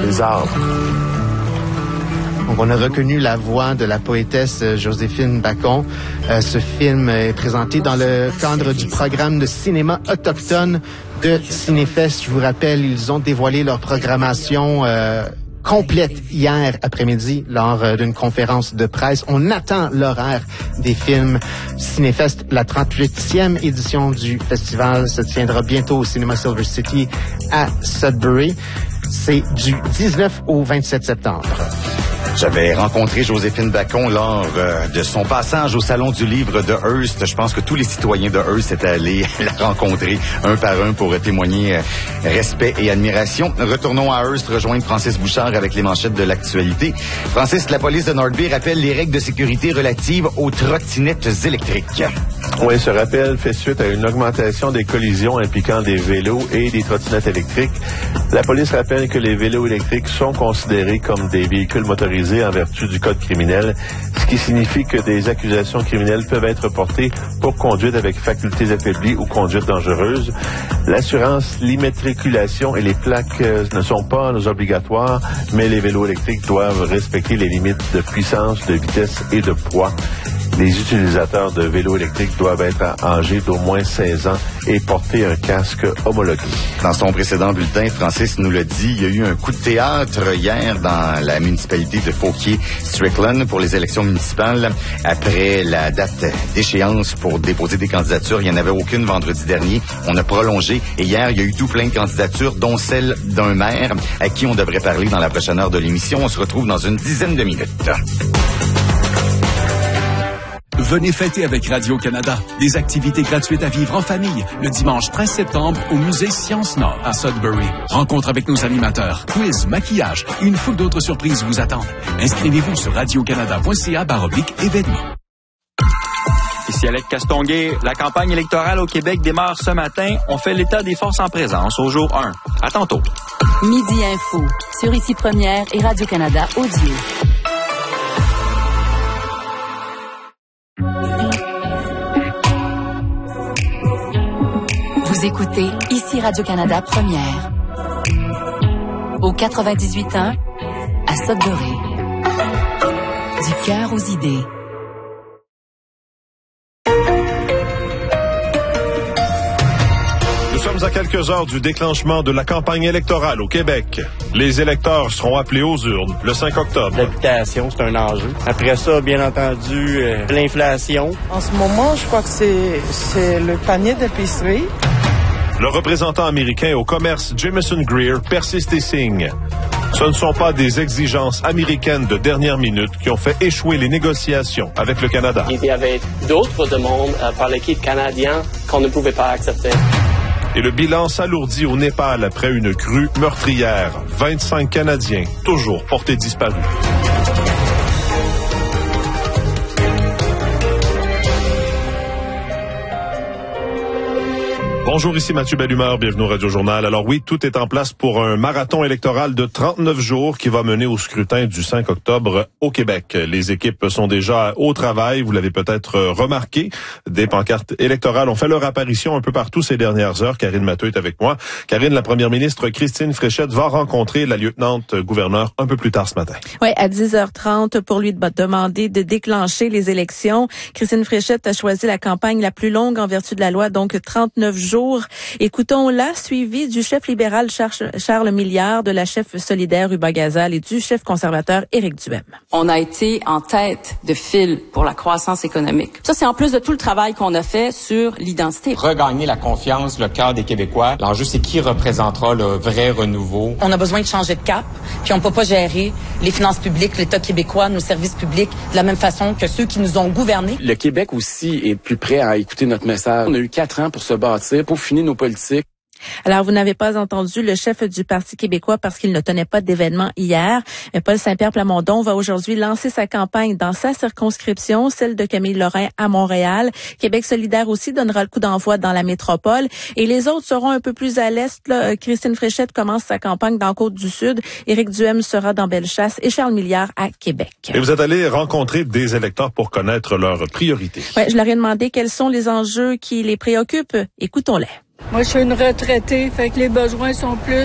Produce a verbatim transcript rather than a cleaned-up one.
les arbres. Donc, on a reconnu la voix de la poétesse Joséphine Bacon. Euh, ce film est présenté dans le cadre du programme de cinéma autochtone de Cinéfest. Je vous rappelle, ils ont dévoilé leur programmation euh, complète hier après-midi lors euh, d'une conférence de presse. On attend l'horaire des films Cinéfest. La trente-huitième édition du festival se tiendra bientôt au Cinéma Silver City à Sudbury. C'est du dix-neuf au vingt-sept septembre. J'avais rencontré Joséphine Bacon lors euh, de son passage au Salon du livre de Hearst. Je pense que tous les citoyens de Hearst étaient allés la rencontrer un par un pour témoigner euh, respect et admiration. Retournons à Hearst, rejoindre Francis Bouchard avec les manchettes de l'actualité. Francis, la police de Northbay rappelle les règles de sécurité relatives aux trottinettes électriques. Oui, ce rappel fait suite à une augmentation des collisions impliquant des vélos et des trottinettes électriques. La police rappelle que les vélos électriques sont considérés comme des véhicules motorisés en vertu du code criminel, ce qui signifie que des accusations criminelles peuvent être portées pour conduite avec facultés affaiblies ou conduite dangereuse. L'assurance, l'immatriculation et les plaques euh, ne sont pas obligatoires, mais les vélos électriques doivent respecter les limites de puissance, de vitesse et de poids. Les utilisateurs de vélos électriques doivent être âgés d'au moins seize ans et porter un casque homologué. Dans son précédent bulletin, Francis nous l'a dit, il y a eu un coup de théâtre hier dans la municipalité de Fauquier-Strickland pour les élections municipales. Après la date d'échéance pour déposer des candidatures, il n'y en avait aucune vendredi dernier. On a prolongé et hier, il y a eu tout plein de candidatures, dont celle d'un maire à qui on devrait parler dans la prochaine heure de l'émission. On se retrouve dans une dizaine de minutes. Venez fêter avec Radio-Canada. Des activités gratuites à vivre en famille le dimanche treize septembre au musée Sciences Nord à Sudbury. Rencontre avec nos animateurs, quiz, maquillage et une foule d'autres surprises vous attendent. Inscrivez-vous sur radiocanada.ca baroblique événements. Ici Alec Castonguay. La campagne électorale au Québec démarre ce matin. On fait l'état des forces en présence au jour un. À tantôt. Midi Info sur Ici Première et Radio-Canada Audio. Vous écoutez Ici Radio-Canada Première. Au quatre-vingt-dix-huit ans, à Sudbury. Du cœur aux idées. Nous sommes à quelques heures du déclenchement de la campagne électorale au Québec. Les électeurs seront appelés aux urnes le cinq octobre. L'habitation, c'est un enjeu. Après ça, bien entendu, euh, l'inflation. En ce moment, je crois que c'est, c'est le panier d'épicerie. Le représentant américain au commerce Jameson Greer persiste et signe. Ce ne sont pas des exigences américaines de dernière minute qui ont fait échouer les négociations avec le Canada. Il y avait d'autres demandes euh, par l'équipe canadienne qu'on ne pouvait pas accepter. Et le bilan s'alourdit au Népal après une crue meurtrière. vingt-cinq Canadiens, toujours portés disparus. Bonjour, ici Mathieu Bellumeur, bienvenue au Radio Journal. Alors oui, tout est en place pour un marathon électoral de trente-neuf jours qui va mener au scrutin du cinq octobre au Québec. Les équipes sont déjà au travail, vous l'avez peut-être remarqué. Des pancartes électorales ont fait leur apparition un peu partout ces dernières heures. Karine Matteux est avec moi. Karine, la première ministre Christine Fréchette va rencontrer la lieutenant-gouverneure un peu plus tard ce matin. Oui, à dix heures trente pour lui demander de déclencher les élections. Christine Fréchette a choisi la campagne la plus longue en vertu de la loi, donc trente-neuf jours. Écoutons-la, suivi du chef libéral Charles Milliard, de la chef solidaire Uba Gazal et du chef conservateur Éric Duhem. On a été en tête de file pour la croissance économique. Ça, c'est en plus de tout le travail qu'on a fait sur l'identité. Regagner la confiance, le cœur des Québécois. L'enjeu, c'est qui représentera le vrai renouveau. On a besoin de changer de cap, puis on peut pas gérer les finances publiques, l'État québécois, nos services publics de la même façon que ceux qui nous ont gouvernés. Le Québec aussi est plus prêt à écouter notre message. On a eu quatre ans pour se bâtir, pour finir nos politiques. Alors, vous n'avez pas entendu le chef du Parti québécois parce qu'il ne tenait pas d'événement hier. Mais Paul Saint-Pierre Plamondon va aujourd'hui lancer sa campagne dans sa circonscription, celle de Camille Lorrain à Montréal. Québec solidaire aussi donnera le coup d'envoi dans la métropole. Et les autres seront un peu plus à l'est. Là. Christine Fréchette commence sa campagne dans Côte-du-Sud. Éric Duhem sera dans Bellechasse et Charles Milliard à Québec. Et vous êtes allé rencontrer des électeurs pour connaître leurs priorités. Oui, je leur ai demandé quels sont les enjeux qui les préoccupent. Écoutons-les. Moi, je suis une retraitée, fait que les besoins sont plus